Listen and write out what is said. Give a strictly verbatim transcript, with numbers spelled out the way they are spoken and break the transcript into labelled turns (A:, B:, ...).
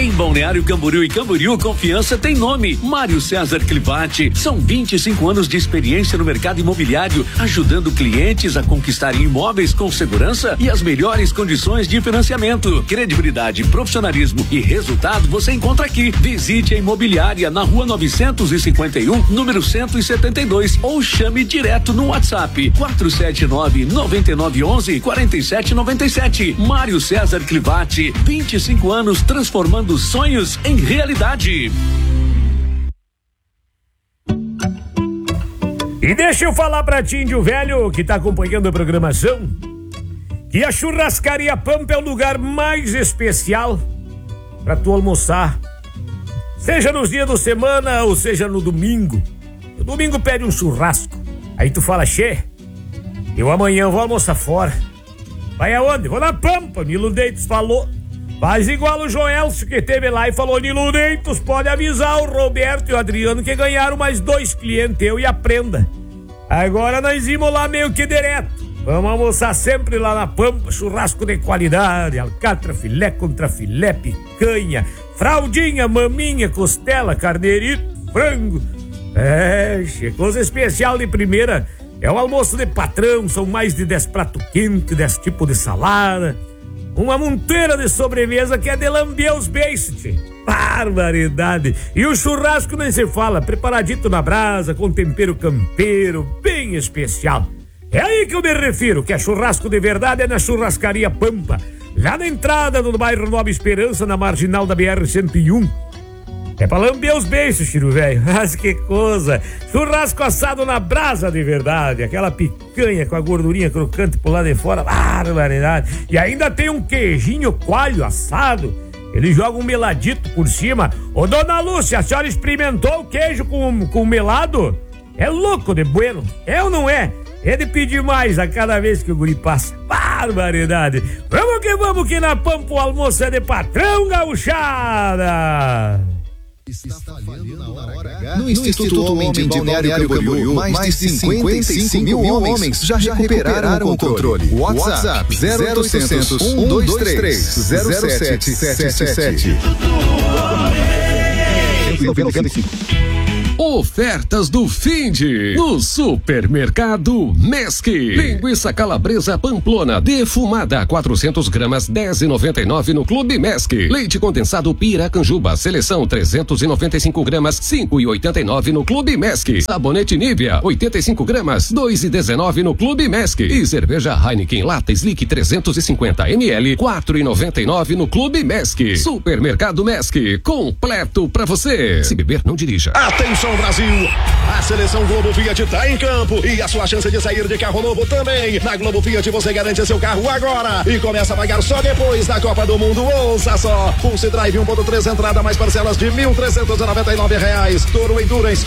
A: Em Balneário Camboriú e Camboriú, confiança tem nome. Mário César Clivati. São vinte e cinco anos de experiência no mercado imobiliário, ajudando clientes a conquistarem imóveis com segurança e as melhores condições de financiamento. Credibilidade, profissionalismo e resultado você encontra aqui. Visite a imobiliária na rua novecentos e cinquenta e um, número cento e setenta e dois, ou chame direto no WhatsApp quatro sete nove, nove nove um um, quatro sete nove sete. Mário César Clivati, vinte e cinco anos transformando sonhos em realidade.
B: E deixa eu falar pra ti, índio velho, que tá acompanhando a programação, que a Churrascaria Pampa é o lugar mais especial pra tu almoçar. Seja nos dias da semana ou seja no domingo. No domingo pede um churrasco. Aí tu fala, che, eu amanhã vou almoçar fora. Vai aonde? Vou na Pampa. Nilo Deitos falou. Faz igual o Joelso que teve lá e falou, Nilo Deitos, pode avisar o Roberto e o Adriano que ganharam mais dois clientes, eu e a Prenda. Agora nós íamos lá meio que direto. Vamos almoçar sempre lá na Pampa, churrasco de qualidade, alcatra, filé contra filé, picanha, fraldinha, maminha, costela, carneirito, frango. É, coisa especial de primeira. É o almoço de patrão, são mais de dez pratos quentes, dez tipos de salada. Uma monteira de sobremesa que é de lamber os beiços, tchê. Barbaridade. E o churrasco nem se fala, preparadito na brasa, com tempero campeiro, bem especial. É aí que eu me refiro, que é churrasco de verdade é na Churrascaria Pampa, lá na entrada do bairro Nova Esperança, na marginal da B R cento e um. É pra lamber os beiços, tiro velho. Mas que coisa! Churrasco assado na brasa de verdade. Aquela picanha com a gordurinha crocante por lá de fora. Barbaridade! E ainda tem um queijinho coalho assado. Ele joga um meladito por cima. Ô, dona Lúcia, a senhora experimentou o queijo com, com melado? É louco de bueno. É ou não é? É de pedir mais a cada vez que o guri passa. Barbaridade! Vamos que vamos, que na Pampa o almoço é de patrão, gauchada!
C: Está falhando na hora H. No Instituto Homem de Balneário Camboriú, mais de cinquenta e cinco mil homens já recuperaram o controle. WhatsApp zero oitocentos, um dois três, zero sete sete sete.
D: Ofertas do Finde no Supermercado Mesc. Linguiça calabresa Pamplona defumada quatrocentos gramas dez e noventa e nove no Clube Mesc. Leite condensado Piracanjuba seleção trezentos e noventa e cinco gramas cinco e oitenta e nove no Clube Mesc. Sabonete Nivea oitenta e cinco gramas dois e dezenove no Clube Mesc. E cerveja Heineken Lata Slick trezentos e cinquenta mililitros quatro e noventa e nove no Clube Mesc. Supermercado Mesc, completo pra você. Se beber, não dirija.
E: Atenção Brasil, a seleção Globo Fiat tá em campo e a sua chance de sair de carro novo também. Na Globo Fiat você garante seu carro agora e começa a pagar só depois da Copa do Mundo. Ouça só, Pulse Drive um ponto três entrada mais parcelas de mil trezentos e noventa e nove reais. Toro Endurance